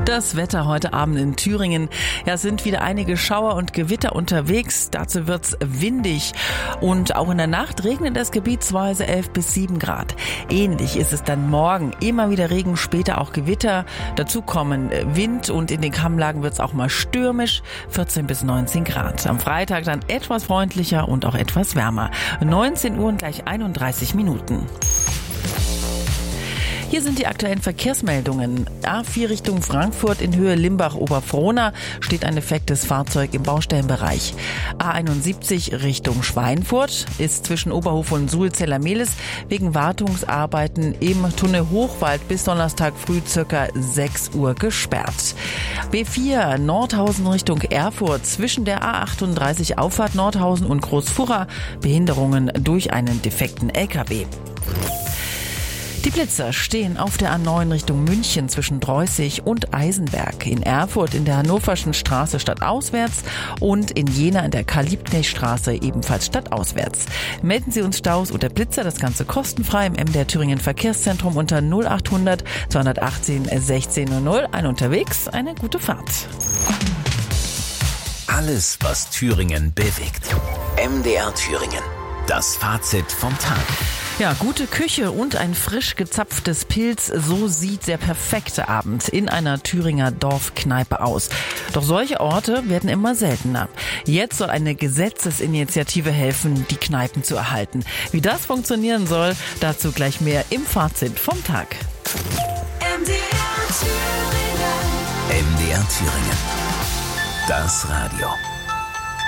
Das Wetter heute Abend in Thüringen. Ja, es sind wieder einige Schauer und Gewitter unterwegs. Dazu wird's windig. Und auch in der Nacht regnet es gebietsweise 11 bis 7 Grad. Ähnlich ist es dann morgen. Immer wieder Regen, später auch Gewitter. Dazu kommen Wind und in den Kammlagen wird's auch mal stürmisch. 14 bis 19 Grad. Am Freitag dann etwas freundlicher und auch etwas wärmer. 19 Uhr und gleich 31 Minuten. Hier sind die aktuellen Verkehrsmeldungen. A4 Richtung Frankfurt in Höhe Limbach-Oberfrohna steht ein defektes Fahrzeug im Baustellenbereich. A71 Richtung Schweinfurt ist zwischen Oberhof und Sulzeller-Mehlis wegen Wartungsarbeiten im Tunnel Hochwald bis Donnerstag früh ca. 6 Uhr gesperrt. B4 Nordhausen Richtung Erfurt zwischen der A38 Auffahrt Nordhausen und Großfurra Behinderungen durch einen defekten LKW. Die Blitzer stehen auf der A9 Richtung München zwischen Dreußig und Eisenberg, in Erfurt in der Hannoverschen Straße stadtauswärts und in Jena in der Karl-Liebknecht-Straße ebenfalls stadtauswärts. Melden Sie uns Staus oder Blitzer, das Ganze kostenfrei im MDR Thüringen Verkehrszentrum unter 0800 218 1600. Ein unterwegs, eine gute Fahrt. Alles, was Thüringen bewegt. MDR Thüringen. Das Fazit vom Tag. Ja, gute Küche und ein frisch gezapftes Pilz, so sieht der perfekte Abend in einer Thüringer Dorfkneipe aus. Doch solche Orte werden immer seltener. Jetzt soll eine Gesetzesinitiative helfen, die Kneipen zu erhalten. Wie das funktionieren soll, dazu gleich mehr im Fazit vom Tag. MDR Thüringen. Das Radio.